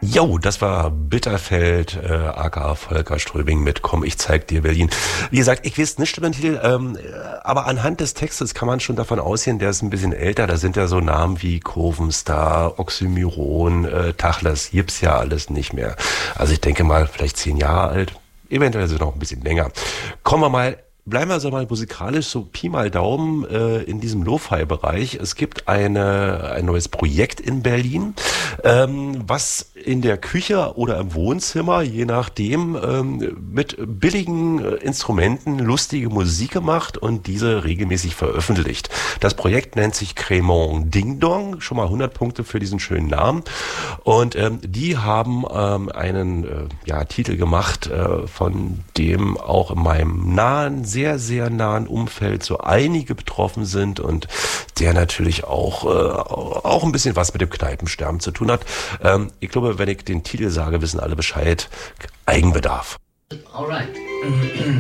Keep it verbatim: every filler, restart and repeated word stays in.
Jo, das war Bitterfeld, äh, aka Volker Ströbing mit Komm, ich zeig dir Berlin. Wie gesagt, ich weiß nicht über den Titel, ähm, aber anhand des Textes kann man schon davon ausgehen, der ist ein bisschen älter. Da sind ja so Namen wie Kurvenstar, Oxymiron, äh, Tachles, gibt's ja alles nicht mehr. Also ich denke mal, vielleicht zehn Jahre alt, eventuell sogar noch ein bisschen länger. Kommen wir mal Bleiben wir so mal musikalisch, so Pi mal Daumen äh, in diesem Lo-Fi-Bereich. Es gibt eine, ein neues Projekt in Berlin, ähm, was in der Küche oder im Wohnzimmer, je nachdem, ähm, mit billigen äh, Instrumenten lustige Musik macht und diese regelmäßig veröffentlicht. Das Projekt nennt sich Cremant Ding Dong, schon mal hundert Punkte für diesen schönen Namen. Und ähm, die haben ähm, einen äh, ja, Titel gemacht, äh, von dem auch in meinem nahen, sehr, sehr nahen Umfeld so einige betroffen sind und der natürlich auch, äh, auch ein bisschen was mit dem Kneipensterben zu tun hat. Ähm, ich glaube, wenn ich den Titel sage, wissen alle Bescheid. Eigenbedarf. Alright.